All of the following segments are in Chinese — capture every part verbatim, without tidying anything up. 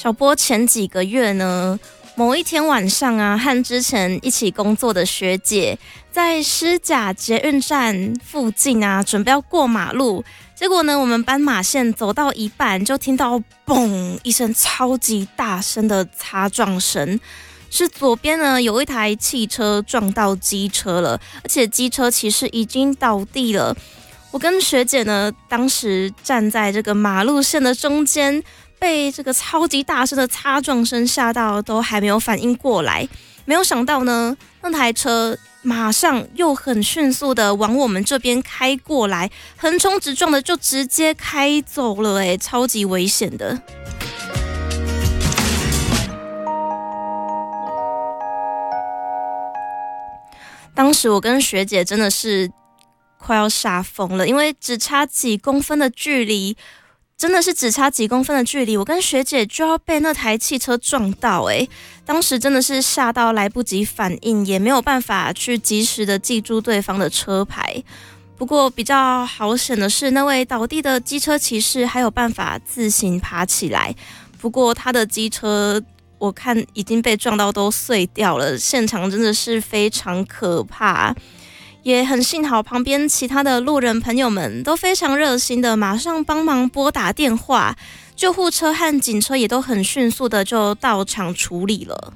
小波前几个月呢，某一天晚上啊，和之前一起工作的学姐在狮甲捷运站附近啊，准备要过马路。结果呢，我们斑马线走到一半，就听到嘣一声超级大声的擦撞声。是左边呢有一台汽车撞到机车了，而且机车其实已经倒地了。我跟学姐呢，当时站在这个马路线的中间，被这个超级大声的擦撞声吓到，都还没有反应过来。没有想到呢，那台车马上又很迅速的往我们这边开过来，横冲直撞的就直接开走了，哎，超级危险的。当时我跟学姐真的是快要吓疯了，因为只差几公分的距离，真的是只差几公分的距离，我跟学姐就要被那台汽车撞到，欸，当时真的是吓到来不及反应，也没有办法去及时的记住对方的车牌。不过比较好险的是，那位倒地的机车骑士还有办法自行爬起来，不过他的机车我看已经被撞到都碎掉了，现场真的是非常可怕。也很幸好旁边其他的路人朋友们都非常热心的马上帮忙拨打电话，救护车和警车也都很迅速的就到场处理了。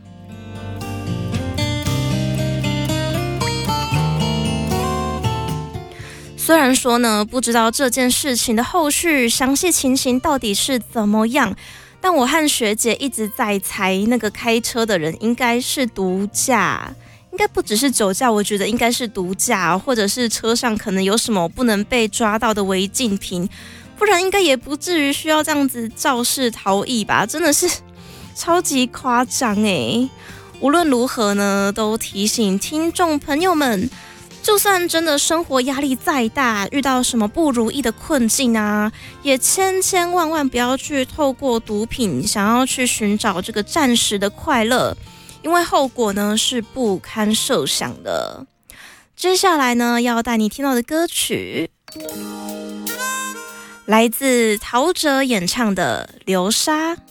虽然说呢，不知道这件事情的后续详细情形到底是怎么样，但我和学姐一直在猜，那个开车的人应该是毒驾，应该不只是酒驾，我觉得应该是毒驾，或者是车上可能有什么不能被抓到的违禁品，不然应该也不至于需要这样子肇事逃逸吧，真的是超级夸张欸。无论如何呢，都提醒听众朋友们，就算真的生活压力再大，遇到什么不如意的困境啊，也千千万万不要去透过毒品想要去寻找这个暂时的快乐，因为后果呢是不堪设想的。接下来呢，要带你听到的歌曲来自陶喆演唱的《流沙》。